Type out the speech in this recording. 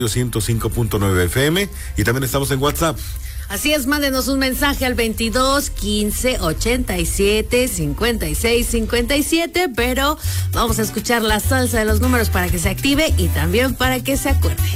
105.9 FM y también estamos en WhatsApp. Así es, mándenos un mensaje al 22 15 87 56 57, pero vamos a escuchar la salsa de los números para que se active y también para que se acuerde.